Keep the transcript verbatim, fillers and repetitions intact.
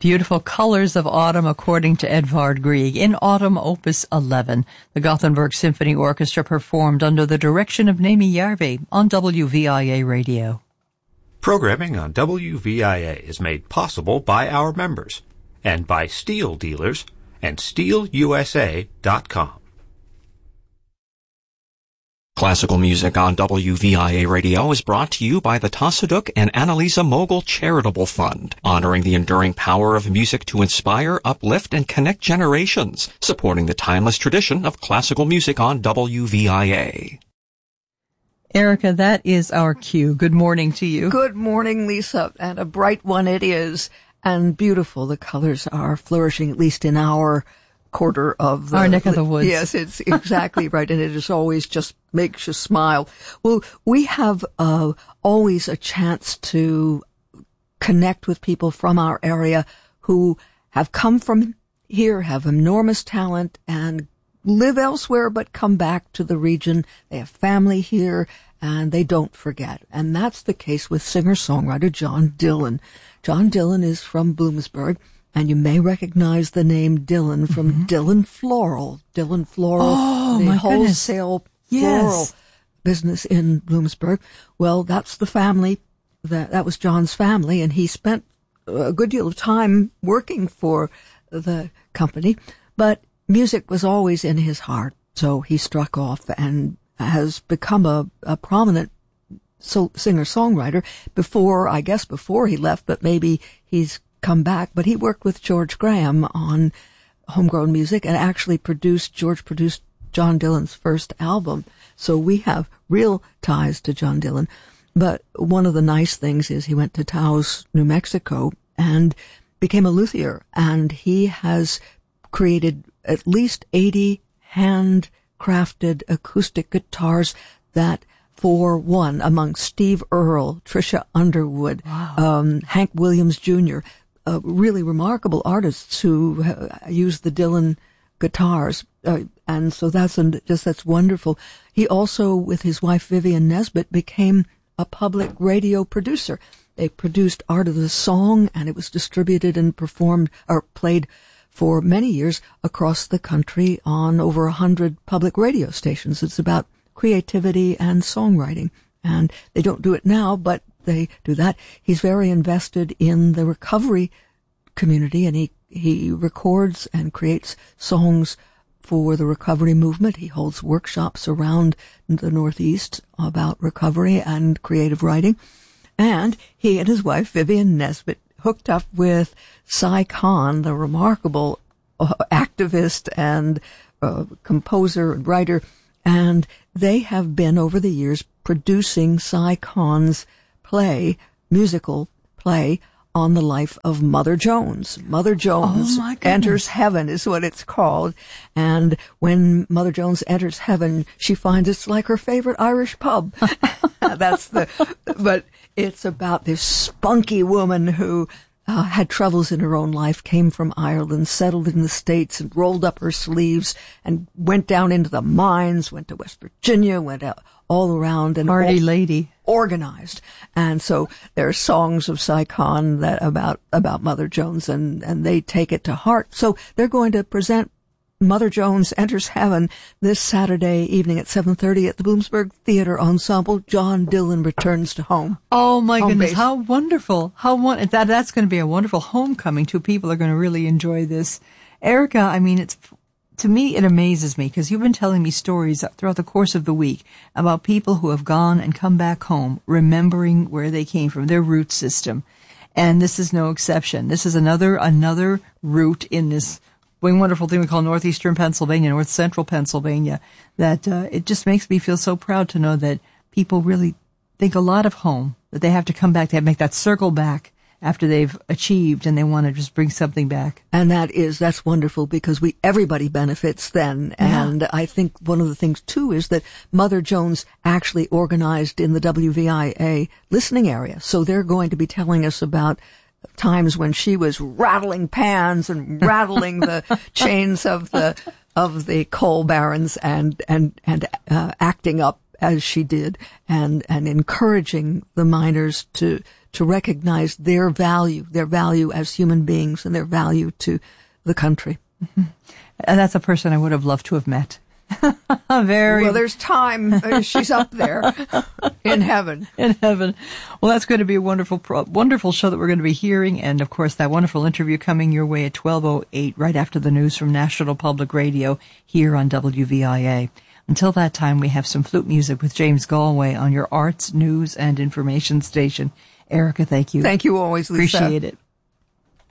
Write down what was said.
Beautiful Colors of Autumn, according to Edvard Grieg. In Autumn, Opus eleven, the Gothenburg Symphony Orchestra performed under the direction of Nemi Järvi on W V I A Radio. Programming on W V I A is made possible by our members and by Steel Dealers and steel u s a dot com. Classical music on W V I A Radio is brought to you by the Tasaduk and Annalisa Mogul Charitable Fund, honoring the enduring power of music to inspire, uplift, and connect generations, supporting the timeless tradition of classical music on W V I A. Erica, that is our cue. Good morning to you. Good morning, Lisa, and a bright one it is, and beautiful. The colors are flourishing, at least in our quarter of the, our neck of the woods. Yes, it's exactly right, and it is always just makes you smile. Well, we have uh, always a chance to connect with people from our area who have come from here, have enormous talent, and live elsewhere but come back to the region. They have family here, and they don't forget. And that's the case with singer-songwriter John Dillon. John Dillon is from Bloomsburg, and you may recognize the name Dillon from mm-hmm. Dillon Floral. Dillon Floral, oh, the my wholesale goodness. floral yes. business in Bloomsburg. Well, that's the family. That, that was John's family, and he spent a good deal of time working for the company. But music was always in his heart, so he struck off and has become a, a prominent so, singer-songwriter before, I guess before he left, but maybe he's come back. But he worked with George Graham on homegrown music and actually produced, George produced John Dillon's first album. So we have real ties to John Dillon. But one of the nice things is he went to Taos, New Mexico, and became a luthier, and he has created at least eighty handcrafted acoustic guitars that, for one, among Steve Earle, Trisha Underwood, wow. um, Hank Williams Junior, uh, really remarkable artists who uh, use the Dillon guitars. Uh, and so that's just, that's wonderful. He also, with his wife Vivian Nesbitt, became a public radio producer. They produced Art of the Song, and it was distributed and performed or played for many years across the country on over a hundred public radio stations. It's about creativity and songwriting. And they don't do it now, but they do that. He's very invested in the recovery community, and he, he records and creates songs for the recovery movement. He holds workshops around the Northeast about recovery and creative writing. And he and his wife, Vivian Nesbitt, hooked up with Cy Khan, the remarkable uh, activist and uh, composer and writer, and they have been, over the years, producing Cy Khan's play, musical play, on the life of Mother Jones. Mother Jones oh enters heaven is what it's called. And when Mother Jones enters heaven, she finds it's like her favorite Irish pub. That's the, but it's about this spunky woman who uh, had troubles in her own life, came from Ireland, settled in the States, and rolled up her sleeves and went down into the mines, went to West Virginia, went out all around, and party all, lady. Organized. And so there are songs of Cy Khan that about, about Mother Jones, and, and they take it to heart. So they're going to present Mother Jones Enters Heaven this Saturday evening at seven thirty at the Bloomsburg Theater Ensemble. John Dillon returns to home. Oh my home goodness, base. how wonderful. How one, that, that's going to be a wonderful homecoming. Two people are going to really enjoy this. Erica, I mean, it's, to me, it amazes me because you've been telling me stories throughout the course of the week about people who have gone and come back home, remembering where they came from, their root system. And this is no exception. This is another, another route in this wonderful thing we call northeastern Pennsylvania, north central Pennsylvania, that uh, it just makes me feel so proud to know that people really think a lot of home, that they have to come back, they have to make that circle back after they've achieved, and they want to just bring something back. And that is, that's wonderful, because we, everybody benefits then. Yeah. And I think one of the things too is that Mother Jones actually organized in the W V I A listening area. So they're going to be telling us about times when she was rattling pans and rattling the chains of the, of the coal barons and, and, and, uh, acting up as she did, and, and encouraging the miners to, to recognize their value, their value as human beings and their value to the country. Mm-hmm. And that's a person I would have loved to have met. Very well. There's time. Uh, she's up there in heaven. In heaven. Well, that's going to be a wonderful, pro- wonderful show that we're going to be hearing, and of course, that wonderful interview coming your way at twelve oh eight, right after the news from National Public Radio here on W V I A. Until that time, we have some flute music with James Galway on your arts, news, and information station. Erica, thank you. Thank you always, Lisa. Appreciate it.